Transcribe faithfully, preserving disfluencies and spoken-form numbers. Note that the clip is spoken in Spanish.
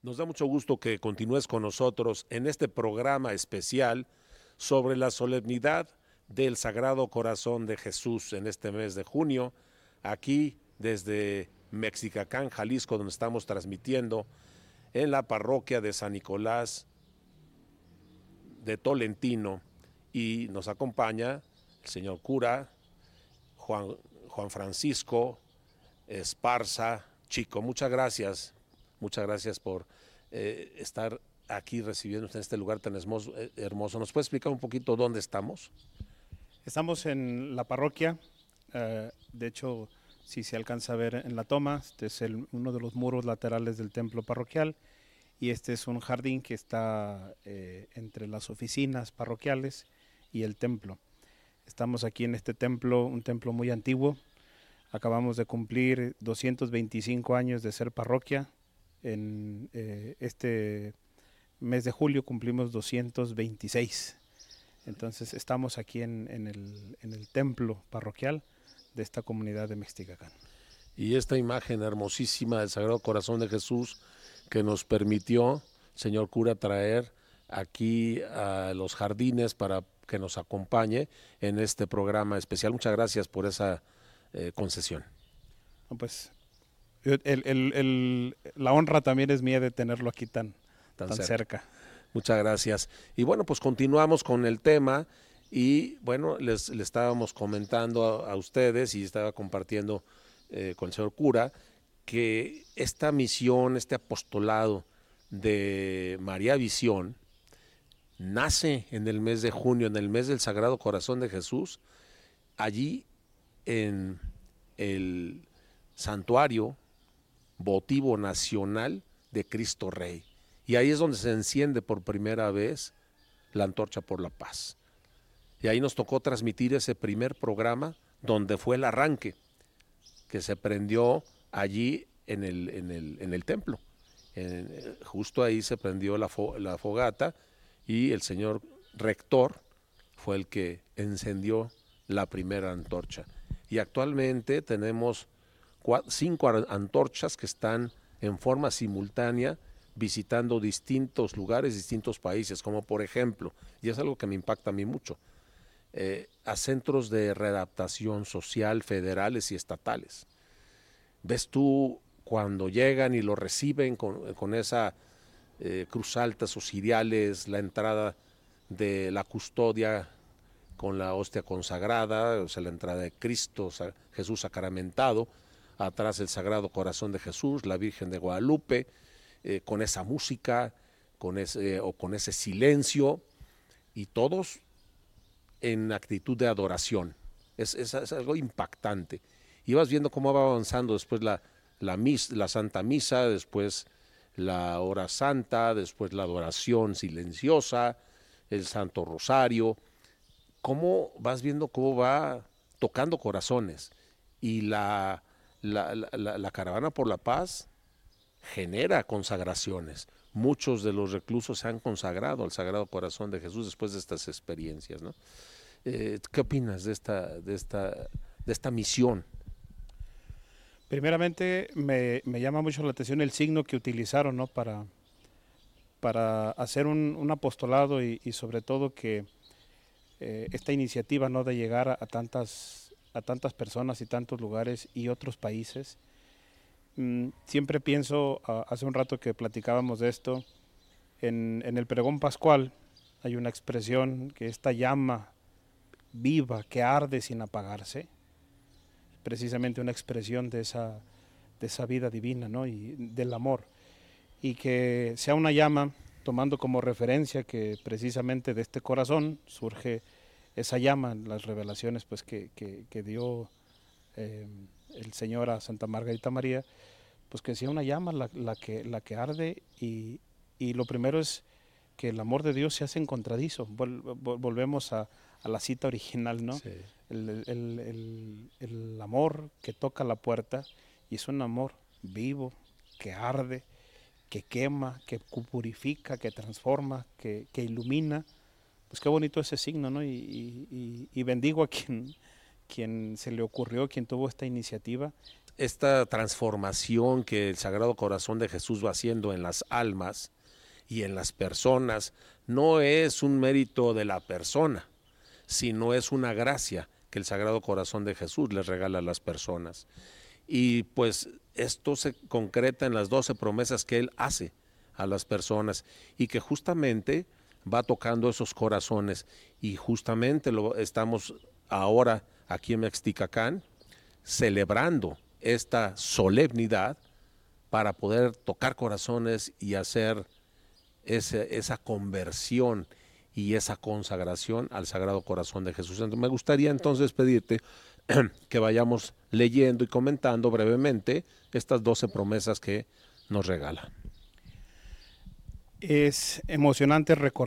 Nos da mucho gusto que continúes con nosotros en este programa especial sobre la solemnidad del Sagrado Corazón de Jesús en este mes de junio, aquí desde Mexicacán, Jalisco, donde estamos transmitiendo en la parroquia de San Nicolás de Tolentino, y nos acompaña el señor cura Juan, Juan Francisco Esparza Chico. Muchas gracias, muchas gracias por eh, estar aquí recibiéndonos en este lugar tan hermoso, eh, hermoso. ¿Nos puede explicar un poquito dónde estamos? Estamos en la parroquia, eh, de hecho, si se alcanza a ver en la toma, este es el, uno de los muros laterales del templo parroquial, y este es un jardín que está eh, entre las oficinas parroquiales y el templo. Estamos aquí en este templo, un templo muy antiguo. Acabamos de cumplir doscientos veinticinco años de ser parroquia. En eh, este mes de julio cumplimos doscientos veintiséis. Entonces estamos aquí en, en, el, en el templo parroquial de esta comunidad de Mexicacán. Y esta imagen hermosísima del Sagrado Corazón de Jesús que nos permitió, señor cura, traer aquí a los jardines para que nos acompañe en este programa especial. Muchas gracias por esa eh, concesión. No, pues el, el, el, la honra también es mía de tenerlo aquí tan, Tan tan cerca. cerca. Muchas gracias. Y bueno, pues continuamos con el tema y bueno, les, les estábamos comentando a, a ustedes y estaba compartiendo eh, con el señor cura que esta misión, este apostolado de María Visión nace en el mes de junio, en el mes del Sagrado Corazón de Jesús, allí en el santuario votivo nacional de Cristo Rey. Y ahí es donde se enciende por primera vez la antorcha por la paz. Y ahí nos tocó transmitir ese primer programa donde fue el arranque que se prendió allí en el, en el, en el templo. En, justo ahí se prendió la, fo, la fogata y el señor rector fue el que encendió la primera antorcha. Y actualmente tenemos cuatro, cinco antorchas que están en forma simultánea visitando distintos lugares, distintos países, como por ejemplo, y es algo que me impacta a mí mucho, eh, a centros de readaptación social federales y estatales. Ves tú cuando llegan y lo reciben con, con esa eh, cruz altas o ciriales, la entrada de la custodia con la hostia consagrada, o sea, la entrada de Cristo, o sea, Jesús sacramentado, atrás el Sagrado Corazón de Jesús, la Virgen de Guadalupe, eh, con esa música, con ese, o con ese silencio, y todos en actitud de adoración. Es, es, es algo impactante. Y vas viendo cómo va avanzando después la, la, mis, la Santa Misa, después la hora santa, después la adoración silenciosa, el Santo Rosario, cómo vas viendo cómo va tocando corazones. Y la, la, la, la caravana por la paz genera consagraciones. Muchos de los reclusos se han consagrado al Sagrado Corazón de Jesús después de estas experiencias, ¿no? Eh, ¿Qué opinas de esta, de esta, de esta misión? Primeramente me, me llama mucho la atención el signo que utilizaron, ¿no? para, para hacer un, un apostolado y, y sobre todo que eh, esta iniciativa, ¿no? de llegar a, a, tantas, a tantas personas y tantos lugares y otros países. Mm, siempre pienso, uh, hace un rato que platicábamos de esto, en, en el pregón pascual hay una expresión que esta llama viva que arde sin apagarse, precisamente una expresión de esa, de esa vida divina, ¿no? y del amor, y que sea una llama, tomando como referencia que precisamente de este corazón surge esa llama, las revelaciones pues que, que, que dio eh, el Señor a Santa Margarita María, pues que sea una llama la, la, que, la que arde, y, y lo primero es que el amor de Dios se hace encontradizo. Vol, vol, volvemos a, a la cita original, ¿no? Sí. El, el, el, el amor que toca la puerta, y es un amor vivo, que arde, que quema, que purifica, que transforma, que, que ilumina. Pues qué bonito ese signo, ¿no? Y, y, y bendigo a quien, quien se le ocurrió, quien tuvo esta iniciativa, esta transformación que el Sagrado Corazón de Jesús va haciendo en las almas y en las personas no es un mérito de la persona, sino es una gracia que el Sagrado Corazón de Jesús les regala a las personas. Y pues esto se concreta en las doce promesas que Él hace a las personas y que justamente va tocando esos corazones, y justamente lo estamos ahora aquí en Mexticacán celebrando esta solemnidad para poder tocar corazones y hacer ese, esa conversión y esa consagración al Sagrado Corazón de Jesús. Entonces, me gustaría entonces pedirte que vayamos leyendo y comentando brevemente estas doce promesas que nos regala. Es emocionante recordar